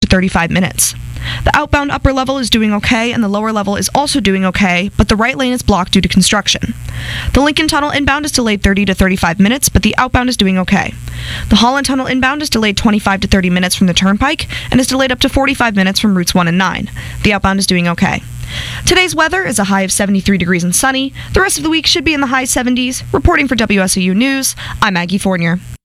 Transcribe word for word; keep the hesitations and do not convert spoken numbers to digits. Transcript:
thirty-five minutes. The outbound upper level is doing okay, and the lower level is also doing okay, but the right lane is blocked due to construction. The Lincoln Tunnel inbound is delayed thirty to thirty-five minutes, but the outbound is doing okay. The Holland Tunnel inbound is delayed twenty-five to thirty minutes from the Turnpike, and is delayed up to forty-five minutes from routes one and nine. The outbound is doing okay. Today's weather is a high of seventy-three degrees and sunny. The rest of the week should be in the high seventies. Reporting for W S O U News, I'm Maggie Fournier.